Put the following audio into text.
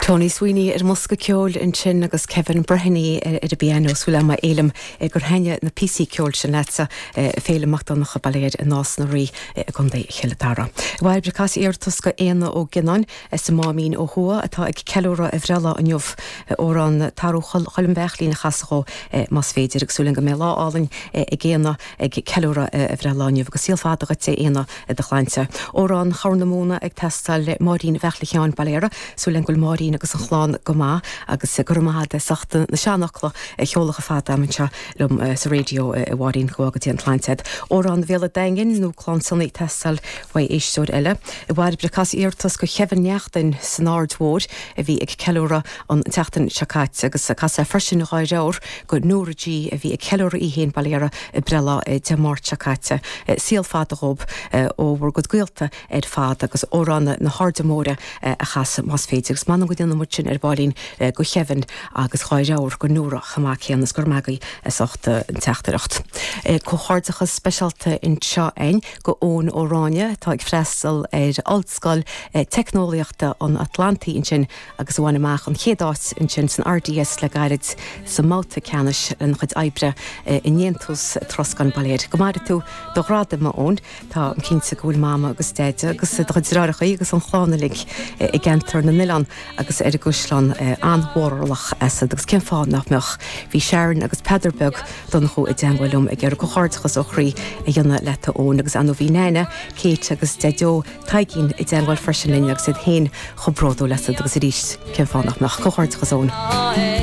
Tony Sweeney Musca ceol in sin agus Kevin Breheny a bíanú súla mai élam gur haine na PC ceol sin letsa féle machtanach a baléir in nás na rí gundé chiladara. Bhaid bricas éartusca éana ó Ginan sa mámín ó Hua atá ag ceúra a bhrela an jobh órán tarú cholim bechlína chasachó mas féidir ag súling go mé láálainn i ggéana ag ceúra a bhrela an jobh go síalfádacha té éana a chláinte. Órán charnamúna ag testal márín bheithlicháin baléire súling gul márín agus an chláán go má agus gurmáide sachta na seanachla cheolacha fada manse lum sa radio i bhárín go agatí an tlainted. Órán bhéle daingin nó chlán sannaí testal bhaid éistúir eile. I bhaid bricas íortas go chefanneachtain san áardmór a bhí ag ceúra an teachtain seacáit agus casa freisin ráideir go nóradí a bhí ag ceúra í héin baléire i brela de máirt seacáite. Síalfáda rob ó bhar go gcuilta fád agus órán na hardamóra a chas más féidir. Man go dtíanana muid sin bálín go chefann agus cháideir go nóra chamachéan gur magaí sochta an teachtareacht. Chomhardachas speisialta in seo ein go ón óráine tá ag freistal altscoil technoliaachta an Atlantaí in sin agus bhain amach an chéadáit in sin san RDS le gairid sa Malta Canis an chud aibre in Nientus troscan baléir. Go maidid tú do gráda má ón tá an cinnte gúil máma agus déide agus ráidecha agus an chlánalig i gentar na Milan agus a Guslan anhórlach agus cin fád nach meach hí Sharon agus Pederbeg don chu i dangwalum ag go chardachas ó chrí a dhéanana leta ón agus anú bhí néine céit agus deideo taigín i dangwal freisin linne agus héin chobródó lesa agus ríist cin fád nach meach go chardachas ón.